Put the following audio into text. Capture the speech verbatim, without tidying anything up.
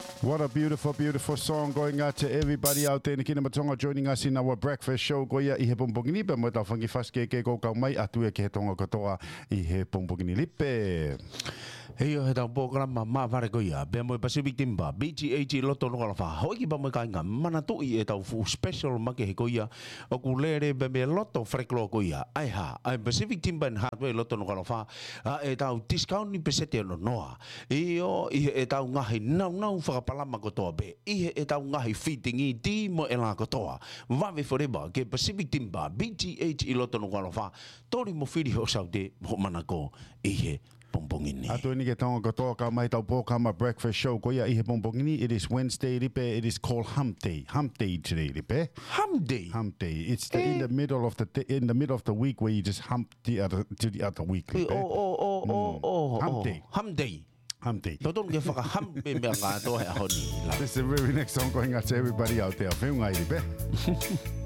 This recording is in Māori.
What a beautiful, beautiful song going out to everybody out there in the Kinamatonga joining us in our breakfast show. Goia i he pompongini pe mo tau whangi whaske ke ko kau mai atu e ke he tonga katoa i he pompongini lipe. Hei o he tau pōkarama mā whare koia, bea moe Pacific Timber, B G H loto noka la wha, hoi ki pa moe ka inga mana tui e tau fu special make he koia, o ku lere be me loto whareklo koia, ai ha, ai Pacific Timber and Hardware loto noka la wha, e tau discount ni pesete no noa, i o i e tau ngahi nau nau whakapalama kotoa be, i e tau ngahi fitting i di mo e la kotoa, wawe forever ke Pacific Timber, B G H i loto noka la wha, tori mo whiri ho sau te, ho mana ko, i he pompongini. Atu ni ke tonga katoa ka mai tau pōkama breakfast show koia i he pompongini. It is Wednesday ripe. It is called Hump Day. Hump Day today ripe. Hump Day. Hump Day. It's the, in the middle of the in the middle of the week where you just hump the other to the other week. Oh oh oh oh oh. Hump Day. Hump Day. Hump Day. Toto ke whaka hump me me ngā toa he ahoni. This is the very next song going out to everybody out there. Whiunga i ripe.